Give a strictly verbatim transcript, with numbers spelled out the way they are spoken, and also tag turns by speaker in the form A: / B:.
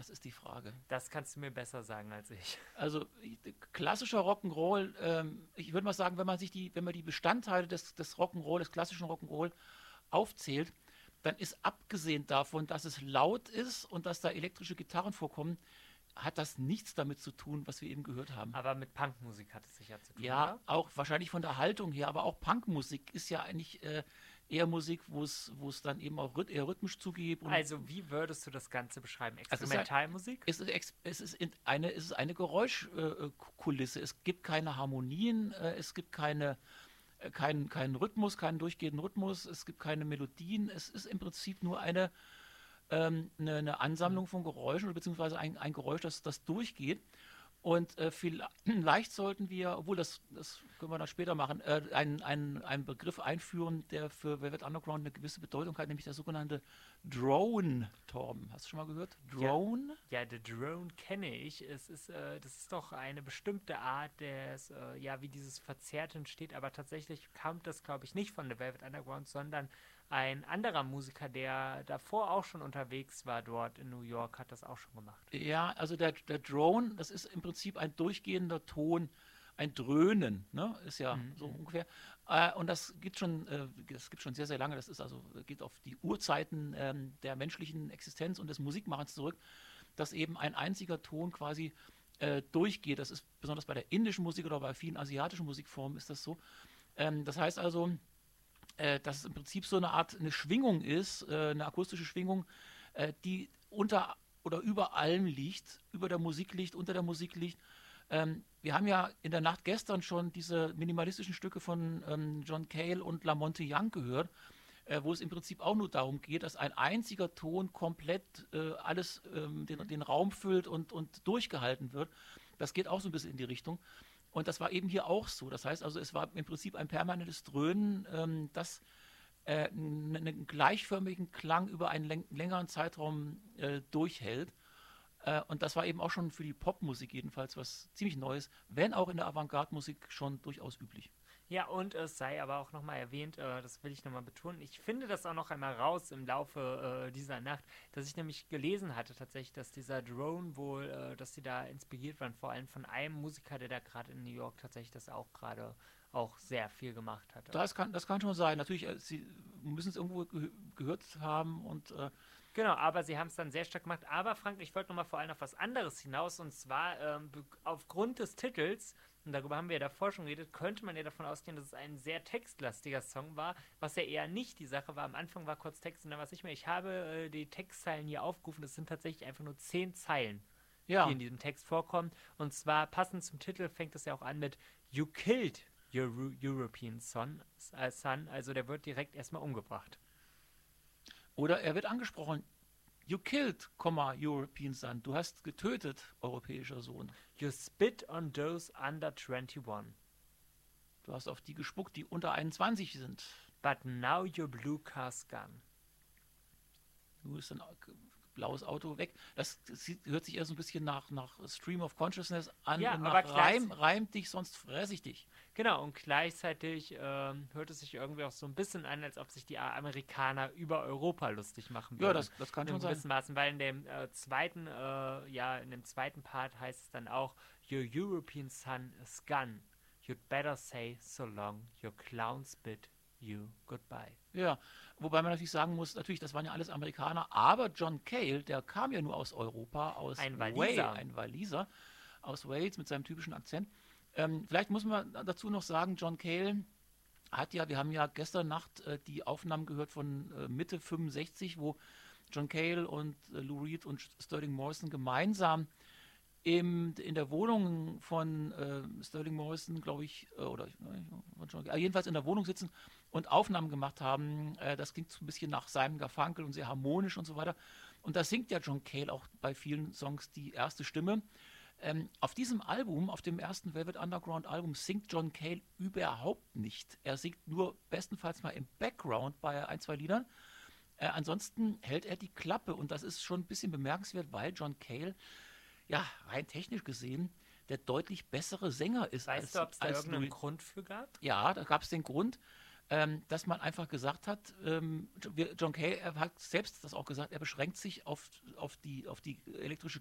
A: Das ist die Frage.
B: Das kannst du mir besser sagen als ich.
A: Also klassischer Rock'n'Roll, ähm, ich würde mal sagen, wenn man sich die, wenn man die Bestandteile des, des Rock'n'Roll, des klassischen Rock'n'Roll aufzählt, dann ist abgesehen davon, dass es laut ist und dass da elektrische Gitarren vorkommen, hat das nichts damit zu tun, was wir eben gehört haben.
B: Aber mit Punkmusik hat es sicher zu tun,
A: Ja,
B: oder?
A: auch wahrscheinlich von der Haltung her, aber auch Punkmusik ist ja eigentlich äh, eher Musik, wo es wo es dann eben auch rhyth eher rhythmisch zugeht und
B: Also, wie würdest du das Ganze beschreiben?
A: also es ist, ein,
B: Experimentalmusik?
A: es ist, ex- es ist in eine, es ist eine Geräuschkulisse. Es gibt keine Harmonien, äh, es gibt keine, äh, keinen, keinen Rhythmus, keinen durchgehenden Rhythmus, es gibt keine Melodien. Es ist im Prinzip nur eine, ähm, eine, eine
B: Hm.
A: Ansammlung von Geräuschen oder beziehungsweise ein, ein Geräusch, das, das durchgeht. Und äh, vielleicht sollten wir, obwohl das, das können wir dann später machen, äh, einen, einen, einen Begriff einführen, der für Velvet Underground eine gewisse Bedeutung hat, nämlich der sogenannte Drone, Torben. Hast du schon mal gehört?
B: Ja,
A: Drone?
B: ja, The Drone kenne ich. Es ist, äh, das ist doch eine bestimmte Art des, äh, ja, wie dieses Verzerrte entsteht, aber tatsächlich kam das, glaube ich, nicht von The Velvet Underground, sondern ein anderer Musiker, der davor auch schon unterwegs war dort in New York, hat das auch schon gemacht.
A: Ja, also der, der Drone, das ist im Prinzip ein durchgehender Ton, ein Dröhnen, ne? Ist ja
B: Mhm.
A: so
B: Mhm.
A: ungefähr. Äh, und das gibt schon, äh, das gibt schon sehr, sehr lange. Das ist also, geht auf die Urzeiten ähm, der menschlichen Existenz und des Musikmachens zurück, dass eben ein einziger Ton quasi äh, durchgeht. Das ist besonders bei der indischen Musik oder bei vielen asiatischen Musikformen ist das so. Ähm, das heißt also, äh, dass es im Prinzip so eine Art eine Schwingung ist, äh, eine akustische Schwingung, äh, die unter oder über allem liegt, über der Musik liegt, unter der Musik liegt. Ähm, wir haben ja in der Nacht gestern schon diese minimalistischen Stücke von ähm, John Cale und Lamonte Young gehört, äh, wo es im Prinzip auch nur darum geht, dass ein einziger Ton komplett äh, alles ähm, den, den Raum füllt und, und durchgehalten wird. Das geht auch so ein bisschen in die Richtung. Und das war eben hier auch so. Das heißt also, es war im Prinzip ein permanentes Dröhnen, ähm, das äh, einen, einen gleichförmigen Klang über einen läng längeren Zeitraum äh, durchhält. Äh, und das war eben auch schon für die Popmusik jedenfalls was ziemlich Neues, wenn auch in der Avantgarde-Musik schon durchaus üblich.
B: Ja, und es sei aber auch nochmal erwähnt, äh, das will ich nochmal betonen, ich finde das auch noch einmal raus im Laufe äh, dieser Nacht, dass ich nämlich gelesen hatte tatsächlich, dass dieser Drone wohl, äh, dass sie da inspiriert waren, vor allem von einem Musiker, der da gerade in New York tatsächlich das auch gerade auch sehr viel gemacht hatte.
A: Das kann, das kann schon sein. Natürlich, äh, Sie müssen es irgendwo ge gehört haben und äh,
B: Genau, aber sie haben es dann sehr stark gemacht. Aber Frank, ich wollte nochmal vor allem auf was anderes hinaus. Und zwar ähm, be- aufgrund des Titels, und darüber haben wir ja davor schon geredet, könnte man ja davon ausgehen, dass es ein sehr textlastiger Song war, was ja eher nicht die Sache war. Am Anfang war kurz Text und dann was nicht mehr. Ich habe äh, die Textzeilen hier aufgerufen. Das sind tatsächlich einfach nur zehn Zeilen, die
A: ja,
B: in diesem Text vorkommen. Und zwar passend zum Titel fängt es ja auch an mit You killed your Ru- European son, äh, son. Also der wird direkt erstmal umgebracht.
A: oder er wird angesprochen, you killed, European Son. Du hast getötet, europäischer Sohn.
B: You spit on those under twenty-one.
A: Du hast auf die gespuckt, die unter einundzwanzig sind.
B: But now your blue car's gone.
A: Du bist ein blaues Auto weg. Das, das sieht, hört sich eher so ein bisschen nach, nach Stream of Consciousness an
B: Ja,
A: und
B: aber
A: nach
B: gleich,
A: Reim, reim dich, sonst fress ich dich.
B: genau, und gleichzeitig ähm, hört es sich irgendwie auch so ein bisschen an, als ob sich die Amerikaner über Europa lustig machen
A: Ja,
B: würden.
A: das, das kann
B: In einem
A: schon sein.
B: gewissen Maßen, weil in dem äh, zweiten, äh, ja, in dem zweiten Part heißt es dann auch, Your European son is gone. You'd better say so long, your clowns bid you goodbye.
A: Ja, wobei man natürlich sagen muss, natürlich, das waren ja alles Amerikaner, aber John Cale, der kam ja nur aus Europa, aus
B: Ein
A: Wales,
B: Waliser.
A: ein Waliser, aus Wales mit seinem typischen Akzent. Ähm, vielleicht muss man dazu noch sagen, John Cale hat ja, wir haben ja gestern Nacht äh, die Aufnahmen gehört von äh, Mitte fünfundsechzig, wo John Cale und äh, Lou Reed und Sterling Morrison gemeinsam im, in der Wohnung von äh, Sterling Morrison, glaube ich, äh, oder von John, äh, jedenfalls in der Wohnung sitzen und Aufnahmen gemacht haben. Äh, das klingt so ein bisschen nach Simon Garfunkel und sehr harmonisch und so weiter. Und da singt ja John Cale auch bei vielen Songs die erste Stimme. Ähm, auf diesem Album, auf dem ersten Velvet Underground Album, singt John Cale überhaupt nicht. Er singt nur bestenfalls mal im Background bei ein, zwei Liedern. Äh, ansonsten hält er die Klappe und das ist schon ein bisschen bemerkenswert, weil John Cale, ja, rein technisch gesehen, der deutlich bessere Sänger ist
B: Weißt du,
A: als,
B: ob es da
A: als
B: irgendeinen
A: Louis.
B: Grund für gab?
A: Ja, da gab es den Grund. ähm, dass man einfach gesagt hat, ähm, John Cale er hat selbst das auch gesagt, er beschränkt sich auf, auf, die, auf die elektrische